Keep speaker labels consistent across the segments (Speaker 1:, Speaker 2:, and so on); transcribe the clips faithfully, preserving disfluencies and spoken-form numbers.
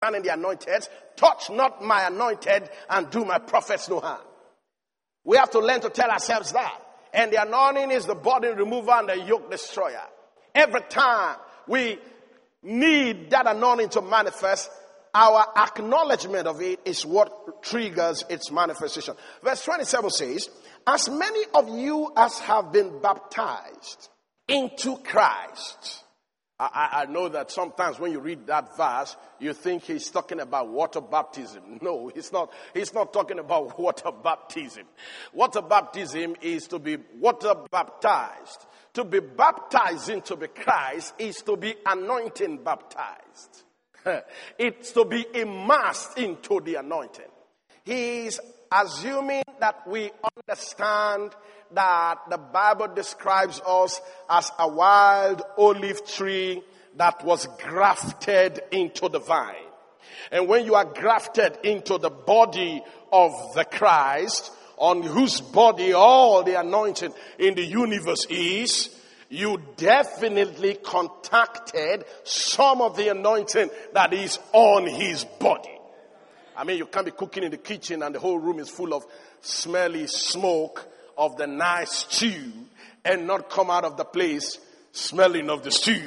Speaker 1: and the anointed, touch not my anointed and do my prophets no harm. We have to learn to tell ourselves that. And the anointing is the burden remover and the yoke destroyer. Every time we need that anointing to manifest, our acknowledgement of it is what triggers its manifestation. Verse twenty-seven says, as many of you as have been baptized into Christ. I, I know that sometimes when you read that verse, you think he's talking about water baptism. No, he's not. He's not talking about water baptism. Water baptism is to be water baptized. To be baptized into the Christ is to be anointing baptized. It's to be immersed into the anointing. He's assuming that we understand that the Bible describes us as a wild olive tree that was grafted into the vine. And when you are grafted into the body of the Christ, on whose body all the anointing in the universe is, you definitely contacted some of the anointing that is on his body. I mean, you can't be cooking in the kitchen and the whole room is full of smelly smoke of the nice stew and not come out of the place smelling of the stew.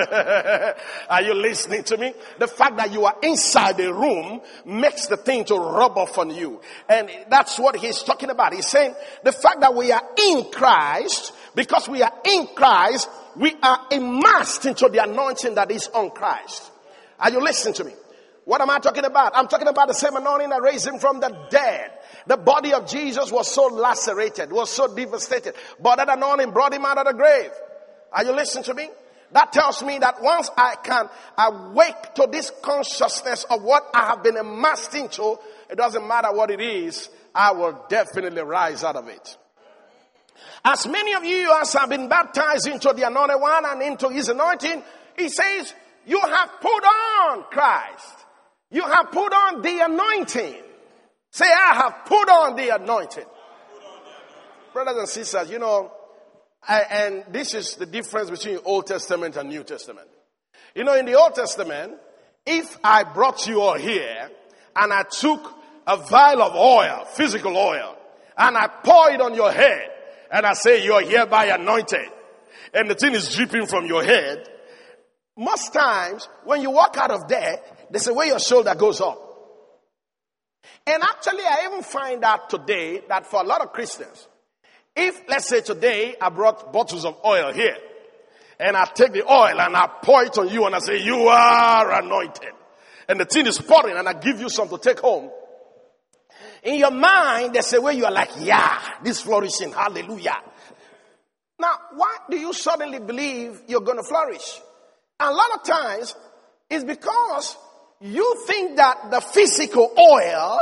Speaker 1: Are you listening to me? The fact that you are inside the room makes the thing to rub off on you. And that's what he's talking about. He's saying the fact that we are in Christ, because we are in Christ, we are immersed into the anointing that is on Christ. Are you listening to me? What am I talking about? I'm talking about the same anointing that raised him from the dead. The body of Jesus was so lacerated, was so devastated, but that anointing brought him out of the grave. Are you listening to me? That tells me that once I can awake to this consciousness of what I have been immersed into, it doesn't matter what it is, I will definitely rise out of it. As many of you as have been baptized into the anointed one and into his anointing, he says, you have put on Christ. You have put on the anointing. Say, I have put on the anointing. Brothers and sisters, you know, I, and this is the difference between Old Testament and New Testament. You know, in the Old Testament, if I brought you all here and I took a vial of oil, physical oil, and I pour it on your head and I say you're hereby anointed and the thing is dripping from your head, most times when you walk out of there, there's a way your shoulder goes up. And actually I even find out today that for a lot of Christians, if, let's say today, I brought bottles of oil here, and I take the oil and I pour it on you and I say, you are anointed. And the thing is pouring and I give you some to take home. In your mind, there's a way you are like, yeah, this flourishing, hallelujah. Now, why do you suddenly believe you're going to flourish? And a lot of times, it's because you think that the physical oil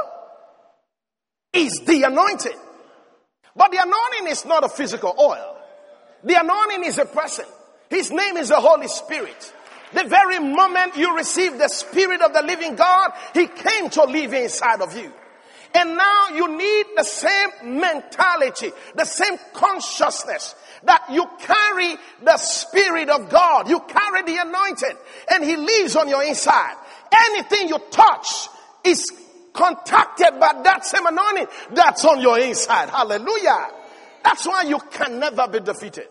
Speaker 1: is the anointing. But the anointing is not a physical oil. The anointing is a person. His name is the Holy Spirit. The very moment you receive the Spirit of the living God, he came to live inside of you. And now you need the same mentality, the same consciousness that you carry the Spirit of God. You carry the anointing and he lives on your inside. Anything you touch is contacted by that same anointing that's on your inside. Hallelujah. That's why you can never be defeated.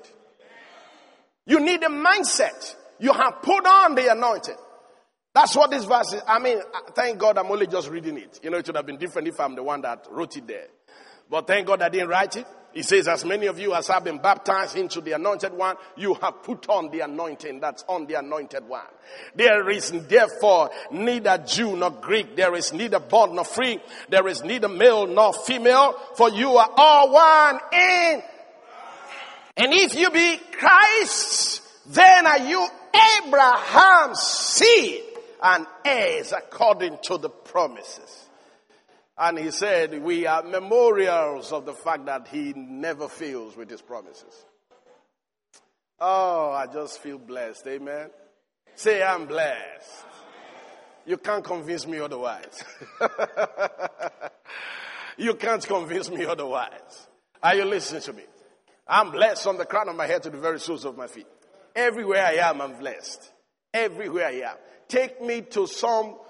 Speaker 1: You need a mindset. You have put on the anointing. That's what this verse is. I mean, thank God I'm only just reading it. You know, it would have been different if I'm the one that wrote it there. But thank God I didn't write it. He says, as many of you as have been baptized into the anointed one, you have put on the anointing that's on the anointed one. There is therefore neither Jew nor Greek. There is neither bond nor free. There is neither male nor female. For you are all one in. And if you be Christ's, then are you Abraham's seed and heirs according to the promises. And he said, we are memorials of the fact that he never fails with his promises. Oh, I just feel blessed. Amen. Say, I'm blessed. You can't convince me otherwise. You can't convince me otherwise. Are you listening to me? I'm blessed from the crown of my head to the very soles of my feet. Everywhere I am, I'm blessed. Everywhere I am. Take me to some